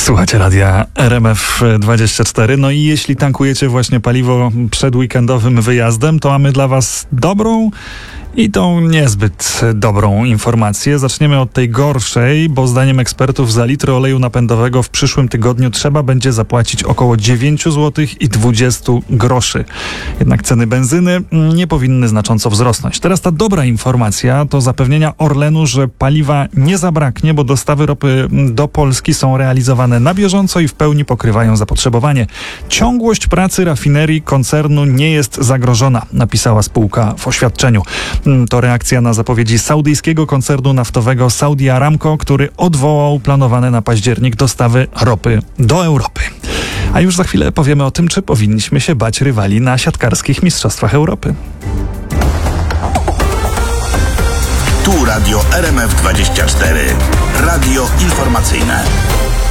Słuchacie radia RMF24. No i jeśli tankujecie właśnie paliwo przed weekendowym wyjazdem, to mamy dla was dobrą i tą niezbyt dobrą informację. Zaczniemy od tej gorszej, bo zdaniem ekspertów za litr oleju napędowego w przyszłym tygodniu trzeba będzie zapłacić około 9 zł i 20 groszy. Jednak ceny benzyny nie powinny znacząco wzrosnąć. Teraz ta dobra informacja to zapewnienia Orlenu, że paliwa nie zabraknie, bo dostawy ropy do Polski są realizowane na bieżąco i w pełni pokrywają zapotrzebowanie. Ciągłość pracy rafinerii koncernu nie jest zagrożona, napisała spółka w oświadczeniu. To reakcja na zapowiedzi saudyjskiego koncernu naftowego Saudi Aramco, który odwołał planowane na październik dostawy ropy do Europy. A już za chwilę powiemy o tym, czy powinniśmy się bać rywali na siatkarskich mistrzostwach Europy. Tu Radio RMF24. Radio informacyjne.